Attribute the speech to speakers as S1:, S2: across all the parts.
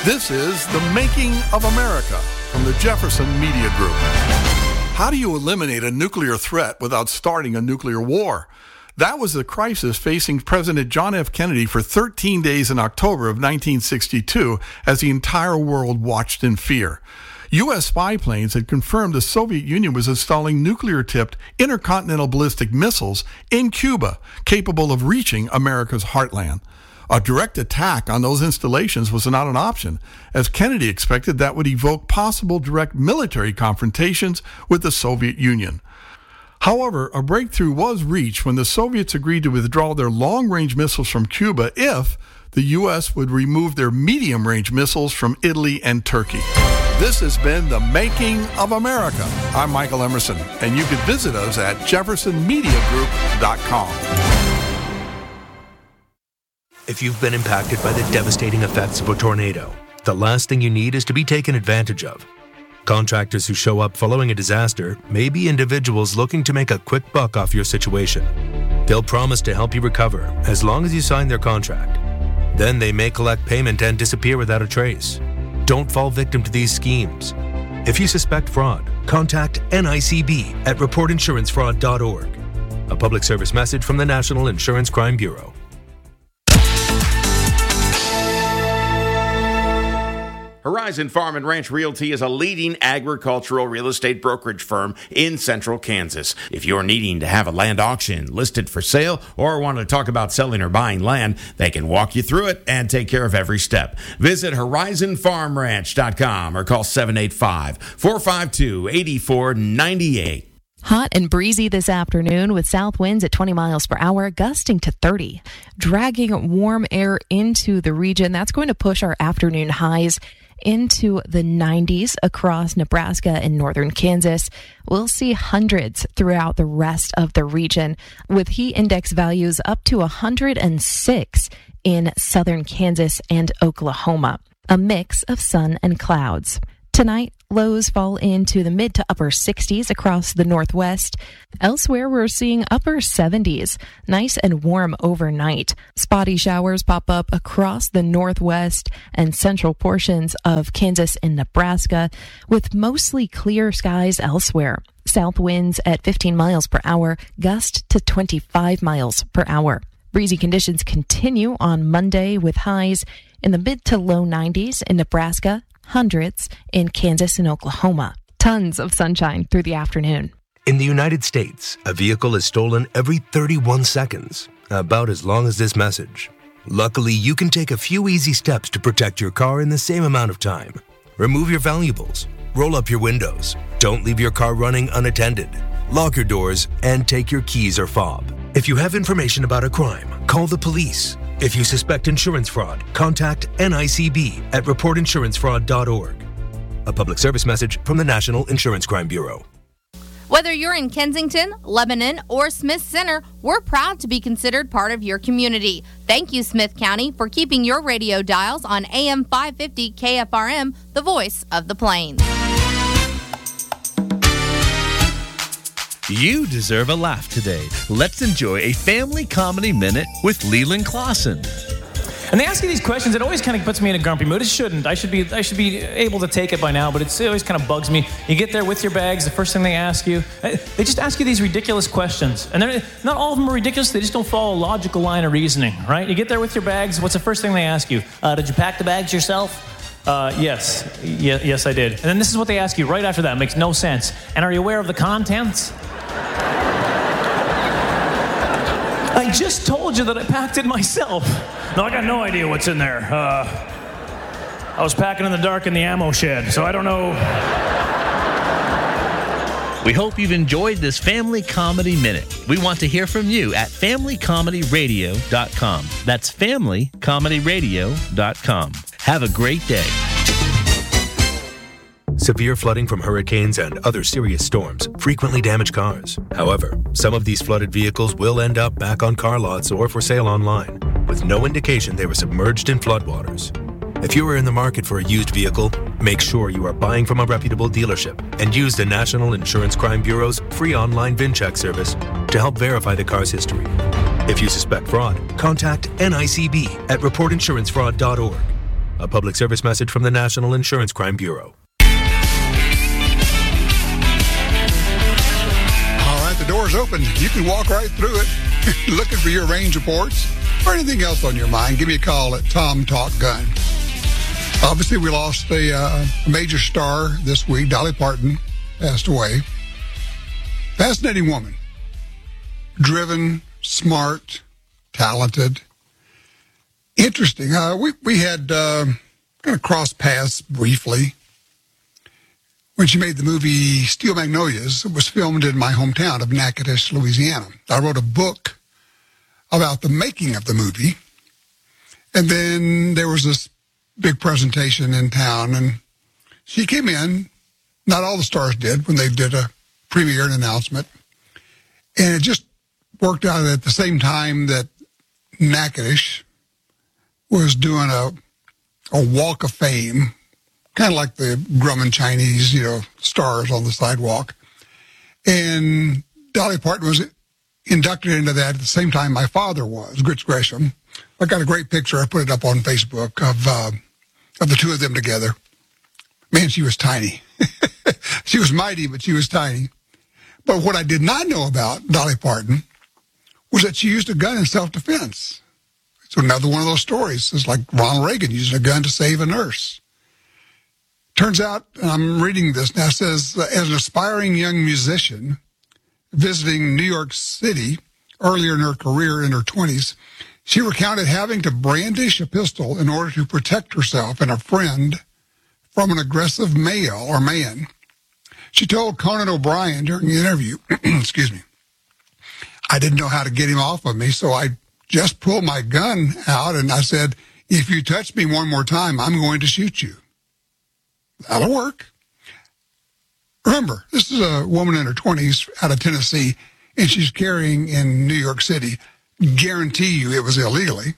S1: This is The Making of America from the Jefferson Media Group. How do you eliminate a nuclear threat without starting a nuclear war? That was the crisis facing President John F. Kennedy for 13 days in October of 1962 as the entire world watched in fear. U.S. spy planes had confirmed the Soviet Union was installing nuclear-tipped intercontinental ballistic missiles in Cuba, capable of reaching America's heartland. A direct attack on those installations was not an option, as Kennedy expected that would evoke possible direct military confrontations with the Soviet Union. However, a breakthrough was reached when the Soviets agreed to withdraw their long-range missiles from Cuba if the U.S. would remove their medium-range missiles from Italy and Turkey. This has been The Making of America. I'm Michael Emerson, and you can visit us at jeffersonmediagroup.com.
S2: If you've been impacted by the devastating effects of a tornado, the last thing you need is to be taken advantage of. Contractors who show up following a disaster may be individuals looking to make a quick buck off your situation. They'll promise to help you recover as long as you sign their contract. Then they may collect payment and disappear without a trace. Don't fall victim to these schemes. If you suspect fraud, contact NICB at reportinsurancefraud.org. A public service message from the National Insurance Crime Bureau.
S3: Horizon Farm and Ranch Realty is a leading agricultural real estate brokerage firm in central Kansas. If you're needing to have a land auction listed for sale or want to talk about selling or buying land, they can walk you through it and take care of every step. Visit horizonfarmranch.com or call 785-452-8498.
S4: Hot and breezy this afternoon with south winds at 20 miles per hour, gusting to 30. Dragging warm air into the region, that's going to push our afternoon highs into the 90s across Nebraska and northern Kansas. We'll see hundreds throughout the rest of the region, with heat index values up to 106 in southern Kansas and Oklahoma. A mix of sun and clouds. Tonight, lows fall into the mid to upper 60s across the northwest. Elsewhere, we're seeing upper 70s, nice and warm overnight. Spotty showers pop up across the northwest and central portions of Kansas and Nebraska, with mostly clear skies elsewhere. South winds at 15 miles per hour, gust to 25 miles per hour. Breezy conditions continue on Monday with highs in the mid to low 90s in Nebraska, hundreds in Kansas and Oklahoma. Tons of sunshine through the afternoon.
S2: In the United States, a vehicle is stolen every 31 seconds, about as long as this message. Luckily, you can take a few easy steps to protect your car in the same amount of time. Remove your valuables, roll up your windows, don't leave your car running unattended, lock your doors, and take your keys or fob. If you have information about a crime, call the police. If you suspect insurance fraud, contact NICB at reportinsurancefraud.org. A public service message from the National Insurance Crime Bureau.
S5: Whether you're in Kensington, Lebanon, or Smith Center, we're proud to be considered part of your community. Thank you, Smith County, for keeping your radio dials on AM 550 KFRM, the voice of the Plains.
S6: You deserve a laugh today. Let's enjoy a family comedy minute with Leland Clausen.
S7: And they ask you these questions, it always kind of puts me in a grumpy mood. It shouldn't. I should be able to take it by now, but it always kind of bugs me. You get there with your bags, the first thing they ask you, they just ask you these ridiculous questions. And not all of them are ridiculous, they just don't follow a logical line of reasoning, right? You get there with your bags, what's the first thing they ask you? Did you pack the bags yourself? Yes, I did. And then this is what they ask you right after that. It makes no sense. And are you aware of the contents? I just told you that I packed it myself. No, I got no idea what's in there. I was packing in the dark in the ammo shed, so I don't know.
S6: We hope you've enjoyed this Family Comedy Minute. We want to hear from you at FamilyComedyRadio.com. That's FamilyComedyRadio.com. Have a great day.
S2: Severe flooding from hurricanes and other serious storms frequently damage cars. However, some of these flooded vehicles will end up back on car lots or for sale online, with no indication they were submerged in floodwaters. If you are in the market for a used vehicle, make sure you are buying from a reputable dealership and use the National Insurance Crime Bureau's free online VIN check service to help verify the car's history. If you suspect fraud, contact NICB at reportinsurancefraud.org. A public service message from the National Insurance Crime Bureau.
S8: All right, the door's open. You can walk right through it. Looking for your range reports or anything else on your mind, give me a call at Tom Talk Gun. Obviously, we lost a major star this week. Dolly Parton passed away. Fascinating woman. Driven, smart, talented. Interesting. We had kind of crossed paths briefly when she made the movie Steel Magnolias. It was filmed in my hometown of Natchitoches, Louisiana. I wrote a book about the making of the movie. And then there was this big presentation in town, and she came in. Not all the stars did when they did a premiere and announcement. And it just worked out at the same time that Natchitoches was doing a walk of fame, kind of like the Grumman Chinese, stars on the sidewalk. And Dolly Parton was inducted into that at the same time my father was, Grits Gresham. I got a great picture. I put it up on Facebook of the two of them together. Man, she was tiny. She was mighty, but she was tiny. But what I did not know about Dolly Parton was that she used a gun in self-defense. It's another one of those stories. It's like Ronald Reagan using a gun to save a nurse. Turns out, and I'm reading this now, it says, as an aspiring young musician visiting New York City earlier in her career in her 20s, she recounted having to brandish a pistol in order to protect herself and a friend from an aggressive male or man. She told Conan O'Brien during the interview, excuse me, I didn't know how to get him off of me, so I just pulled my gun out and I said, if you touch me one more time, I'm going to shoot you. That'll work. Remember, this is a woman in her 20s out of Tennessee, and she's carrying in New York City. Guarantee you it was illegally,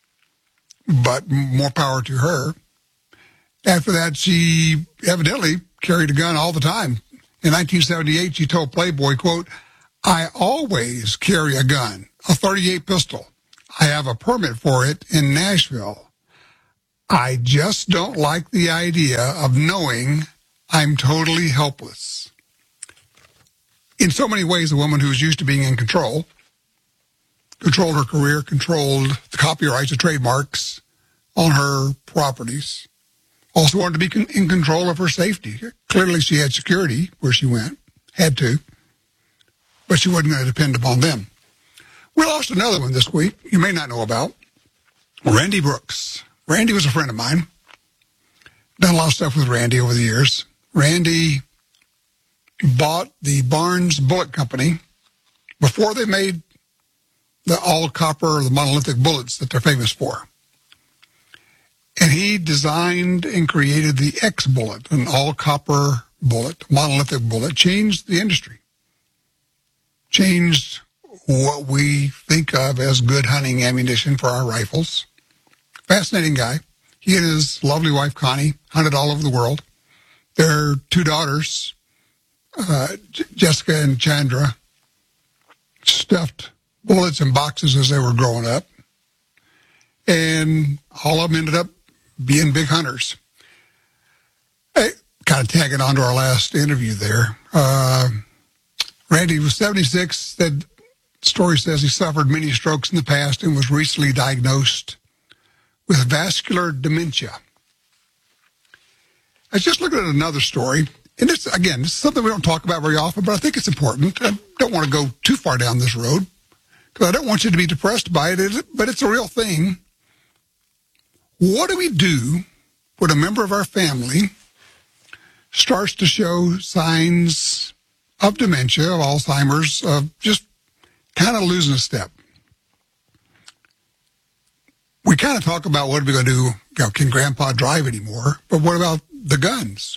S8: but more power to her. After that, she evidently carried a gun all the time. In 1978, she told Playboy, quote, I always carry a gun, a .38 pistol. I have a permit for it in Nashville. I just don't like the idea of knowing I'm totally helpless. In so many ways, a woman who's used to being in control, controlled her career, controlled the copyrights, the trademarks on her properties, also wanted to be in control of her safety. Clearly, she had security where she went, had to, but she wasn't going to depend upon them. We lost another one this week you may not know about, Randy Brooks. Randy was a friend of mine. Done a lot of stuff with Randy over the years. Randy bought the Barnes Bullet Company before they made the all-copper, the monolithic bullets that they're famous for. And he designed and created the X-Bullet, an all-copper bullet, monolithic bullet, changed the industry. Changed what we think of as good hunting ammunition for our rifles. Fascinating guy. He and his lovely wife, Connie, hunted all over the world. Their two daughters, Jessica and Chandra, stuffed bullets in boxes as they were growing up. And all of them ended up being big hunters. Hey, kind of tagging on to our last interview there. Randy was 76. The story says he suffered many strokes in the past and was recently diagnosed with vascular dementia. I was just looking at another story, and this is something we don't talk about very often, but I think it's important. I don't want to go too far down this road, because I don't want you to be depressed by it, but it's a real thing. What do we do when a member of our family starts to show signs of dementia, of Alzheimer's, of just kind of losing a step? We kind of talk about what are we going to do, can Grandpa drive anymore? But what about the guns?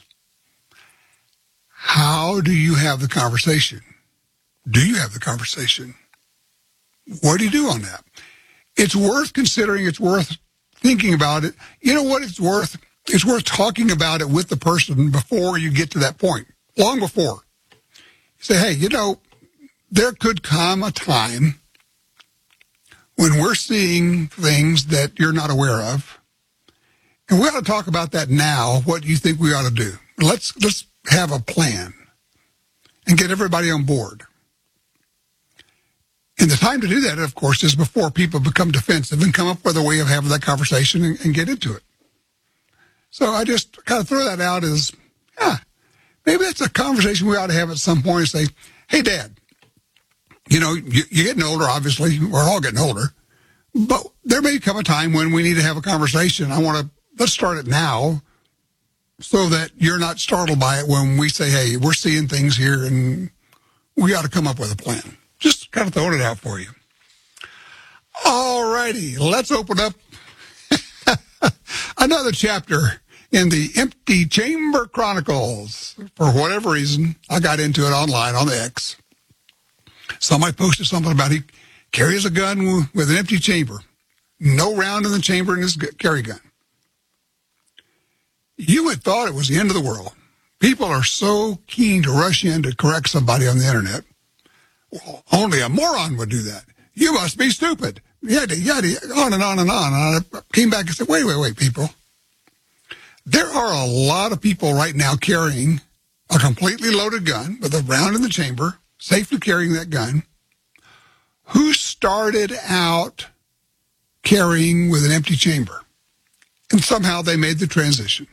S8: How do you have the conversation? Do you have the conversation? What do you do on that? It's worth considering. It's worth thinking about it. You know what it's worth? It's worth talking about it with the person before you get to that point, long before. You say, hey, there could come a time when we're seeing things that you're not aware of, And we ought to talk about that now, what you think we ought to do. Let's have a plan and get everybody on board. And the time to do that, of course, is before people become defensive and come up with a way of having that conversation and get into it. So I just kind of throw that out as, maybe that's a conversation we ought to have at some point and say, hey, Dad, you're getting older, obviously. We're all getting older. But there may come a time when we need to have a conversation. Let's start it now so that you're not startled by it when we say, hey, we're seeing things here and we ought to come up with a plan. Just kind of throwing it out for you. All righty, let's open up another chapter in the Empty Chamber Chronicles. For whatever reason, I got into it online on the X. Somebody posted something about he carries a gun with an empty chamber. No round in the chamber in his carry gun. You would thought it was the end of the world. People are so keen to rush in to correct somebody on the internet. Well, only a moron would do that. You must be stupid. Yada, yada, on and on and on. And I came back and said, wait, people. There are a lot of people right now carrying a completely loaded gun with a round in the chamber, safely carrying that gun, who started out carrying with an empty chamber. And somehow they made the transition.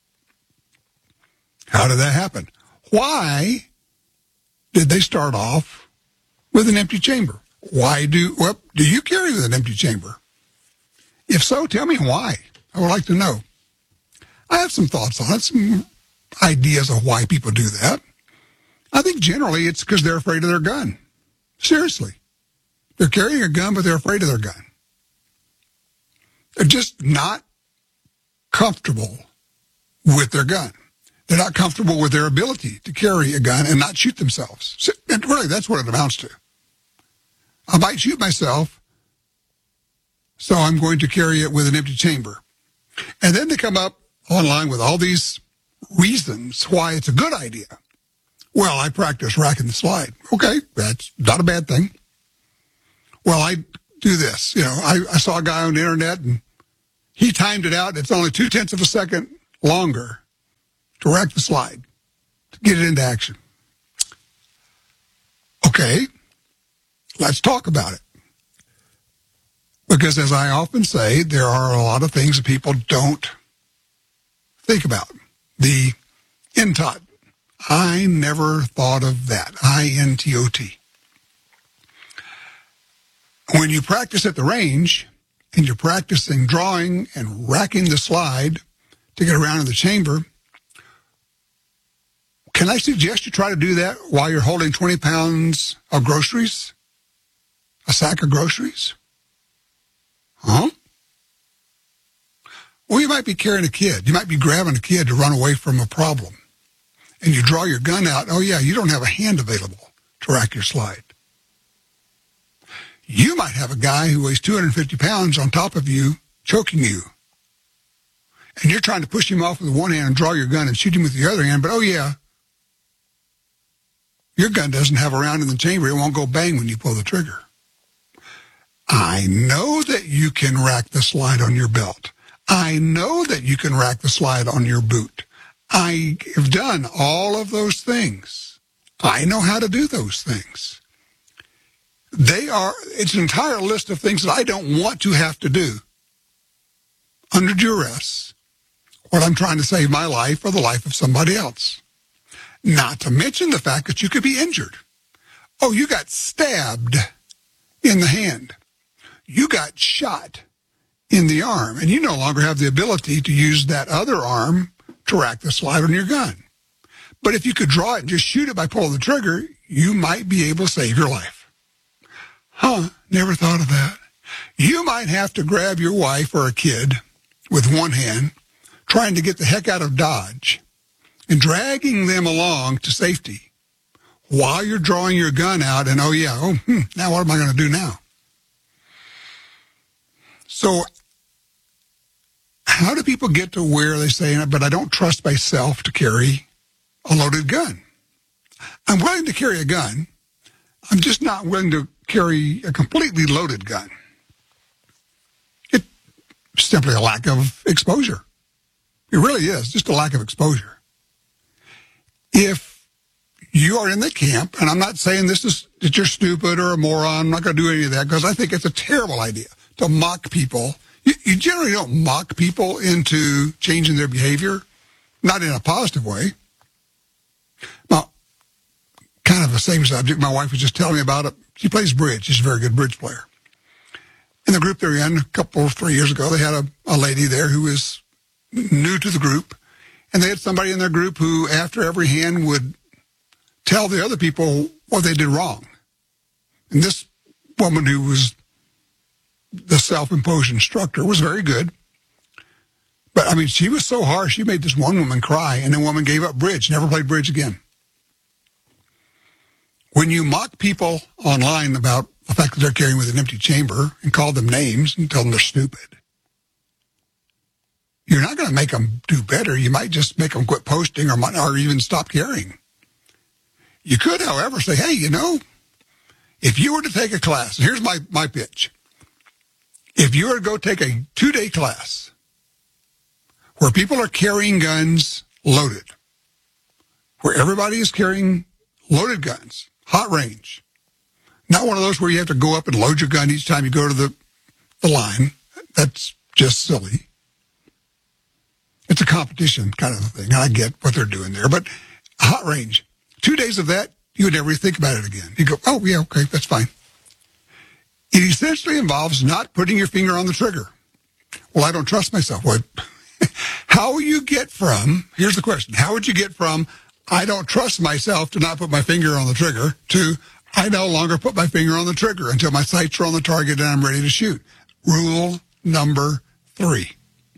S8: How did that happen? Why did they start off with an empty chamber? Do you carry with an empty chamber? If so, tell me why. I would like to know. I have some thoughts on it, some ideas of why people do that. I think generally it's because they're afraid of their gun. Seriously. They're carrying a gun, but they're afraid of their gun. They're just not comfortable with their gun. They're not comfortable with their ability to carry a gun and not shoot themselves. And really, that's what it amounts to. I might shoot myself, so I'm going to carry it with an empty chamber. And then they come up online with all these reasons why it's a good idea. Well, I practice racking the slide. Okay, that's not a bad thing. Well, I do this. I saw a guy on the internet, and he timed it out. It's only 0.2 of a second longer to rack the slide, to get it into action. Okay, let's talk about it. Because as I often say, there are a lot of things that people don't think about. The INTOT. I never thought of that. INTOT. When you practice at the range and you're practicing drawing and racking the slide to get around in the chamber, can I suggest you try to do that while you're holding 20 pounds of groceries? A sack of groceries? Huh? Well, you might be carrying a kid. You might be grabbing a kid to run away from a problem. And you draw your gun out. Oh, yeah, you don't have a hand available to rack your slide. You might have a guy who weighs 250 pounds on top of you, choking you. And you're trying to push him off with one hand and draw your gun and shoot him with the other hand. But, oh, yeah, your gun doesn't have a round in the chamber. It won't go bang when you pull the trigger. I know that you can rack the slide on your belt. I know that you can rack the slide on your boot. I have done all of those things. I know how to do those things. It's an entire list of things that I don't want to have to do under duress when I'm trying to save my life or the life of somebody else. Not to mention the fact that you could be injured. Oh, you got stabbed in the hand. You got shot in the arm, and you no longer have the ability to use that other arm to rack the slide on your gun. But if you could draw it and just shoot it by pulling the trigger, you might be able to save your life. Huh, never thought of that. You might have to grab your wife or a kid with one hand, trying to get the heck out of Dodge, and dragging them along to safety while you're drawing your gun out, and now what am I going to do now? So how do people get to where they say, but I don't trust myself to carry a loaded gun? I'm willing to carry a gun. I'm just not willing to carry a completely loaded gun. It's simply a lack of exposure. It really is, just a lack of exposure. If you are in the camp, and I'm not saying that you're stupid or a moron, I'm not going to do any of that, because I think it's a terrible idea to mock people. You generally don't mock people into changing their behavior, not in a positive way. Now, kind of the same subject, my wife was just telling me about it. She plays bridge. She's a very good bridge player. In the group they're in, 3 years ago, they had a lady there who was new to the group, and they had somebody in their group who, after every hand, would tell the other people what they did wrong. And this woman, who was the self-imposed instructor, was very good. But, I mean, she was so harsh, she made this one woman cry, and the woman gave up bridge, never played bridge again. When you mock people online about the fact that they're carrying with an empty chamber and call them names and tell them they're stupid, you're not going to make them do better. You might just make them quit posting or even stop carrying. You could, however, say, hey, if you were to take a class, here's my pitch. If you were to go take a 2-day class where people are carrying guns loaded, where everybody is carrying loaded guns, hot range, not one of those where you have to go up and load your gun each time you go to the line. That's just silly. It's a competition kind of a thing. I get what they're doing there, but hot range, 2 days of that, you would never think about it again. You go, oh, yeah, okay, that's fine. It essentially involves not putting your finger on the trigger. Well, I don't trust myself. Well, how will you get from, here's the question, how would you get from, I don't trust myself to not put my finger on the trigger, to I no longer put my finger on the trigger until my sights are on the target and I'm ready to shoot? Rule number 3.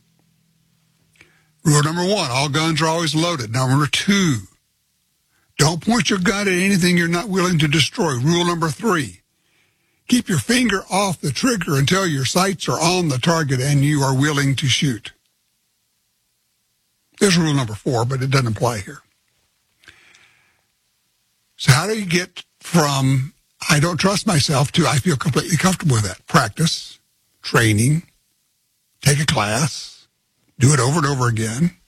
S8: Rule number 1, all guns are always loaded. Number 2, don't point your gun at anything you're not willing to destroy. Rule number 3, keep your finger off the trigger until your sights are on the target and you are willing to shoot. There's rule number 4, but it doesn't apply here. So how do you get from I don't trust myself to I feel completely comfortable with that? Practice, training, take a class, do it over and over again.